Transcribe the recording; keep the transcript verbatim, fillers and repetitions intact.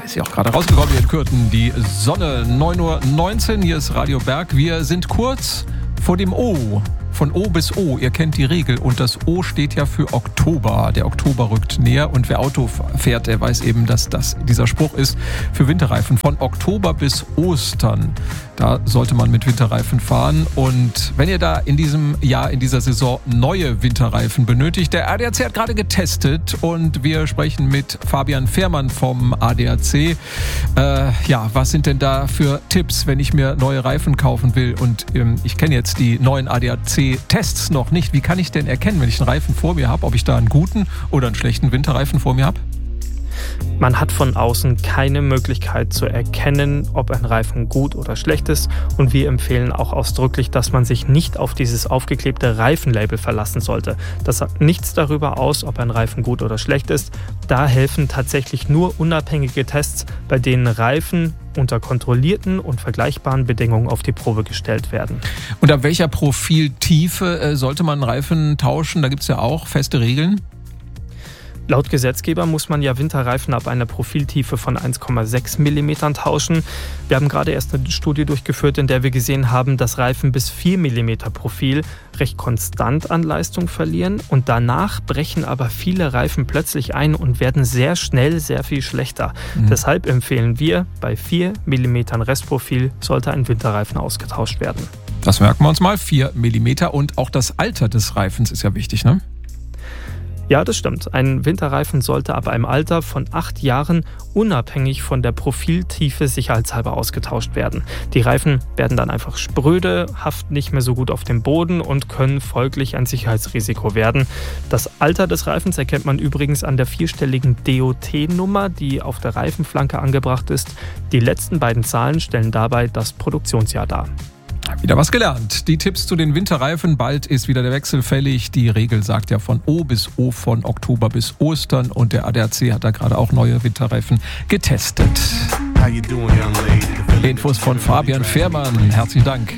ist ja auch gerade rausgekommen hier in Kürten. Die Sonne, neun Uhr neunzehn, hier ist Radio Berg. Wir sind kurz vor dem O. Von O bis O, ihr kennt die Regel. Und das O steht ja für Oktober. Der Oktober rückt näher und wer Auto fährt, der weiß eben, dass das dieser Spruch ist für Winterreifen. Von Oktober bis Ostern, da sollte man mit Winterreifen fahren. Und wenn ihr da in diesem Jahr, in dieser Saison neue Winterreifen benötigt, der A D A C hat gerade getestet und wir sprechen mit Fabian Fehrmann vom A D A C. Äh, ja, was sind denn da für Tipps, wenn ich mir neue Reifen kaufen will? Und ähm, ich kenne jetzt die neuen A D A C-Tests noch nicht. Wie kann ich denn erkennen, wenn ich einen Reifen vor mir habe, ob ich da einen guten oder einen schlechten Winterreifen vor mir habe? Man hat von außen keine Möglichkeit zu erkennen, ob ein Reifen gut oder schlecht ist. Und wir empfehlen auch ausdrücklich, dass man sich nicht auf dieses aufgeklebte Reifenlabel verlassen sollte. Das sagt nichts darüber aus, ob ein Reifen gut oder schlecht ist. Da helfen tatsächlich nur unabhängige Tests, bei denen Reifen unter kontrollierten und vergleichbaren Bedingungen auf die Probe gestellt werden. Und ab welcher Profiltiefe äh, sollte man einen Reifen tauschen? Da gibt es ja auch feste Regeln. Laut Gesetzgeber muss man ja Winterreifen ab einer Profiltiefe von eins Komma sechs Millimeter tauschen. Wir haben gerade erst eine Studie durchgeführt, in der wir gesehen haben, dass Reifen bis vier Millimeter Profil recht konstant an Leistung verlieren und danach brechen aber viele Reifen plötzlich ein und werden sehr schnell sehr viel schlechter. Mhm. Deshalb empfehlen wir, bei vier Millimeter Restprofil sollte ein Winterreifen ausgetauscht werden. Das merken wir uns mal, vier Millimeter, und auch das Alter des Reifens ist ja wichtig, ne? Ja, das stimmt. Ein Winterreifen sollte ab einem Alter von acht Jahren unabhängig von der Profiltiefe sicherheitshalber ausgetauscht werden. Die Reifen werden dann einfach spröde, haften nicht mehr so gut auf dem Boden und können folglich ein Sicherheitsrisiko werden. Das Alter des Reifens erkennt man übrigens an der vierstelligen D O T-Nummer, die auf der Reifenflanke angebracht ist. Die letzten beiden Zahlen stellen dabei das Produktionsjahr dar. Wieder was gelernt. Die Tipps zu den Winterreifen. Bald ist wieder der Wechsel fällig. Die Regel sagt ja von O bis O, von Oktober bis Ostern. Und der A D A C hat da gerade auch neue Winterreifen getestet. Infos von Fabian Fehrmann. Herzlichen Dank.